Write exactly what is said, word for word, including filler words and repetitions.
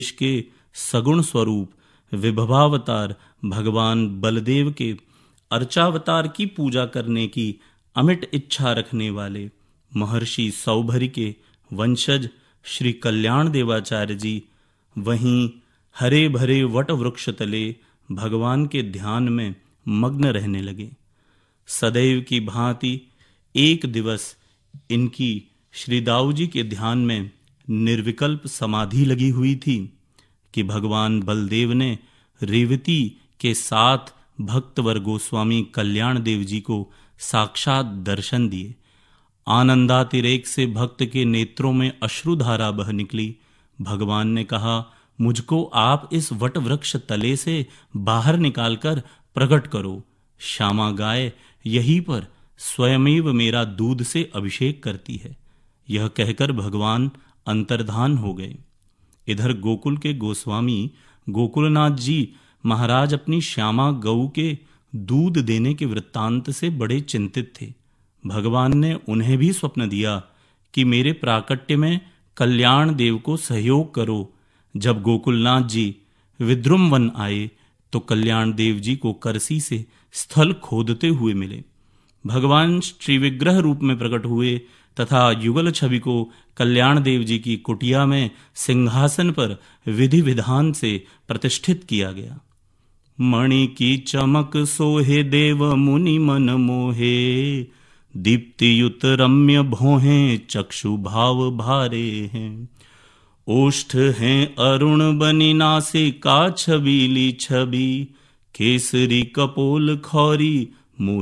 के सगुण स्वरूप विभवावतार भगवान बलदेव के अर्चावतार की पूजा करने की अमिट इच्छा रखने वाले महर्षि सौभरी के वंशज श्री कल्याण देवाचार्य जी वहीं हरे भरे वट वृक्ष तले भगवान के ध्यान में मग्न रहने लगे। सदैव की भांति एक दिवस इनकी श्री दाऊ जी के ध्यान में निर्विकल्प समाधि लगी हुई थी कि भगवान बलदेव ने रेवती के साथ भक्तवर गोस्वामी कल्याण देव जी को साक्षात दर्शन दिए। आनंदातिरेक से भक्त के नेत्रों में अश्रुधारा बह निकली। भगवान ने कहा, मुझको आप इस वट वृक्ष तले से बाहर निकालकर प्रकट करो। श्यामा गाय यहीं पर स्वयमेव मेरा दूध से अभिषेक करती है। यह कहकर भगवान अंतर्धान हो गए। इधर गोकुल के गोस्वामी गोकुलनाथ जी महाराज अपनी श्यामा गऊ के दूध देने के वृत्तांत से बड़े चिंतित थे। भगवान ने उन्हें भी स्वप्न दिया कि मेरे प्राकट्य में कल्याण देव को सहयोग करो। जब गोकुलनाथ जी विद्रुम वन आए तो कल्याण देव जी को करसी से स्थल खोदते हुए मिले। भगवान श्रीविग्रह रूप में प्रकट हुए तथा युगल छवि को कल्याण देव जी की कुटिया में सिंहासन पर विधि विधान से प्रतिष्ठित किया गया। मणि की चमक सोहे देव मुनि मन मोहे, दीप्तियुत रम्य भोहे चक्षु भाव भारे हैं। ओष्ठ हैं अरुण बनी नासिका छबीली छवि, केसरी कपोल खौरी मोहि